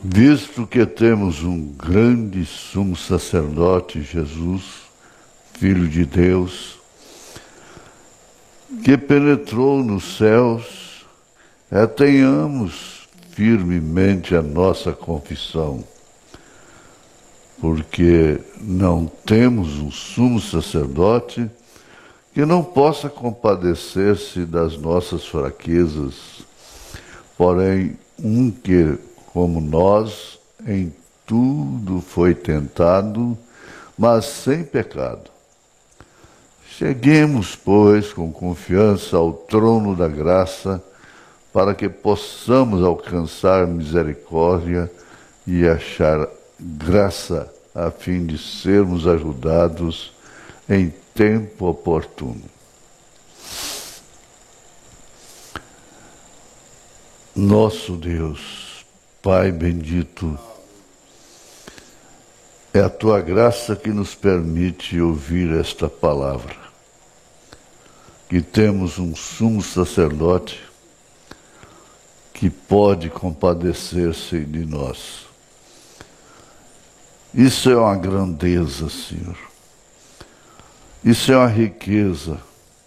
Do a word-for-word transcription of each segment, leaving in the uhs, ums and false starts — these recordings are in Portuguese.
Visto que temos um grande sumo sacerdote, Jesus, Filho de Deus, que penetrou nos céus, tenhamos firmemente a nossa confissão, porque não temos um sumo sacerdote que não possa compadecer-se das nossas fraquezas, porém um que, como nós, em tudo foi tentado, mas sem pecado. Cheguemos, pois, com confiança ao trono da graça, para que possamos alcançar misericórdia e achar graça, a fim de sermos ajudados em tempo oportuno. Nosso Deus, Pai bendito, é a Tua graça que nos permite ouvir esta palavra, que temos um sumo sacerdote que pode compadecer-se de nós. Isso é uma grandeza, Senhor. Isso é uma riqueza.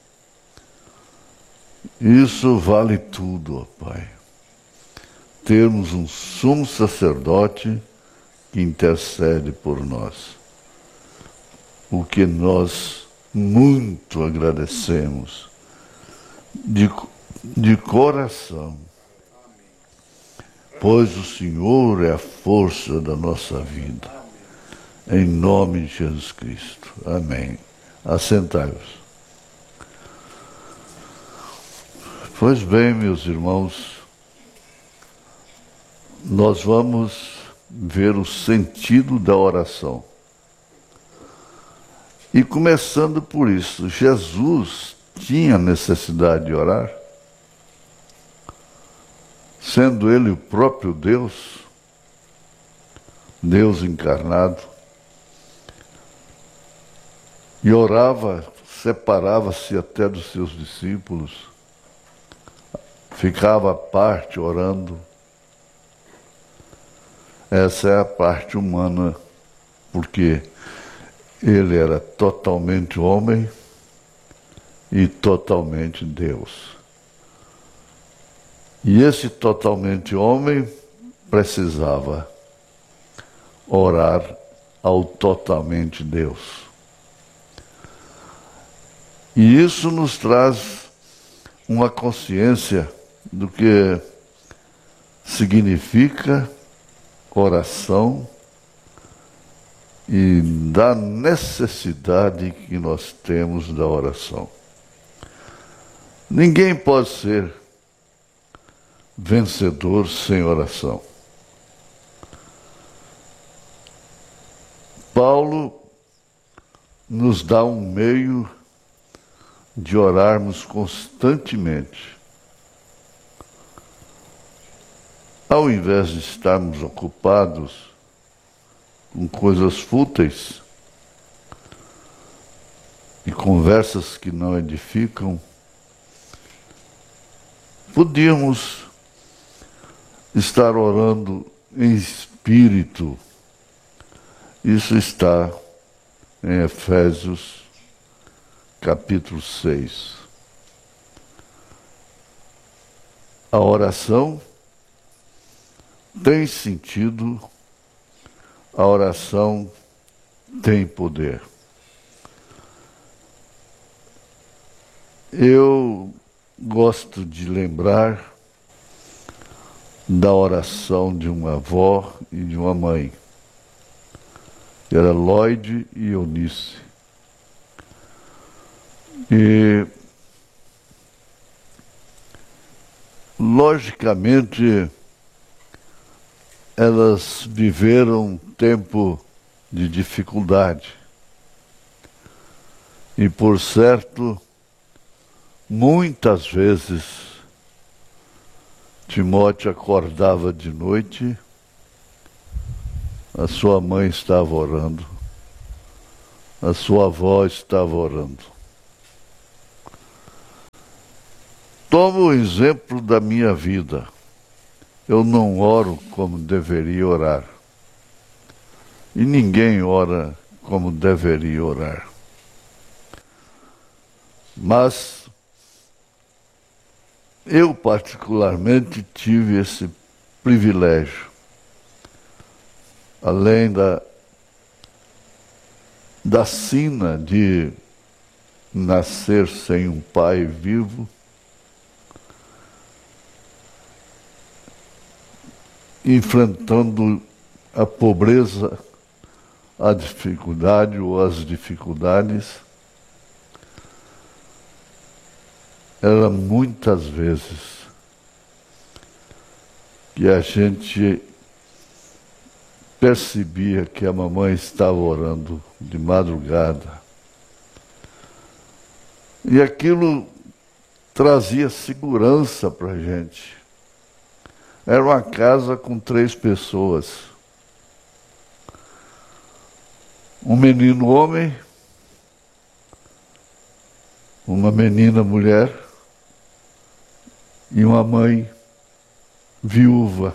Isso vale tudo, ó Pai. Termos um sumo sacerdote que intercede por nós. O que nós muito agradecemos de, de coração. Pois o Senhor é a força da nossa vida. Em nome de Jesus Cristo. Amém. Assentai-vos. Pois bem, meus irmãos, nós vamos ver o sentido da oração. E começando por isso, Jesus tinha necessidade de orar? Sendo ele o próprio Deus, Deus encarnado, e orava, separava-se até dos seus discípulos, ficava à parte orando. Essa é a parte humana, porque ele era totalmente homem e totalmente Deus. E esse totalmente homem precisava orar ao totalmente Deus. E isso nos traz uma consciência do que significa oração e da necessidade que nós temos da oração. Ninguém pode ser vencedor sem oração. Paulo nos dá um meio de orarmos constantemente. Ao invés de estarmos ocupados com coisas fúteis e conversas que não edificam, podíamos estar orando em espírito. Isso está em Efésios, capítulo seis. A oração tem sentido, a oração tem poder. Eu gosto de lembrar da oração de uma avó e de uma mãe. Era Lloyd e Eunice. E, logicamente, elas viveram um tempo de dificuldade. E, por certo, muitas vezes, Timóteo acordava de noite, a sua mãe estava orando, a sua avó estava orando. Tomo o exemplo da minha vida. eu não oro como deveria orar. E ninguém ora como deveria orar. Mas eu particularmente tive esse privilégio. Além da, da sina de nascer sem um pai vivo, enfrentando a pobreza, a dificuldade ou as dificuldades, era muitas vezes que a gente percebia que a mamãe estava orando de madrugada. E aquilo trazia segurança para a gente. Era uma casa com três pessoas. Um menino homem, uma menina mulher e uma mãe viúva,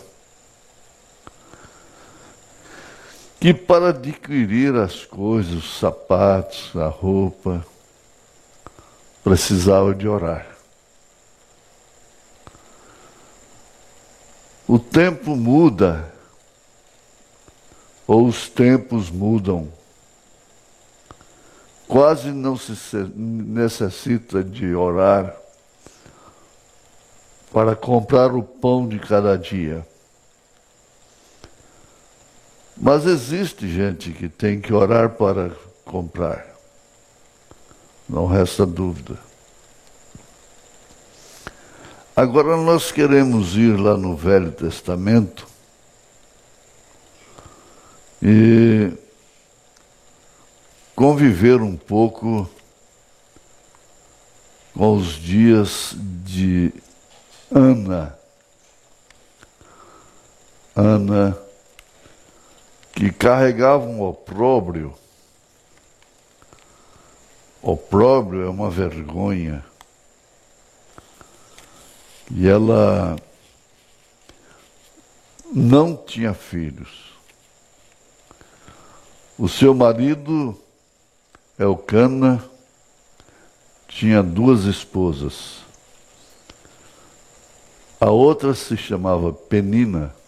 que para adquirir as coisas, os sapatos, a roupa, precisava de orar. O tempo muda, ou os tempos mudam. Quase não se necessita de orar para comprar o pão de cada dia. Mas existe gente que tem que orar para comprar. Não resta dúvida. Agora nós queremos ir lá no Velho Testamento e conviver um pouco com os dias de Ana. Ana, que carregava um opróbrio. Opróbrio é uma vergonha. E ela não tinha filhos. O seu marido, Elcana, tinha duas esposas. A outra se chamava Penina.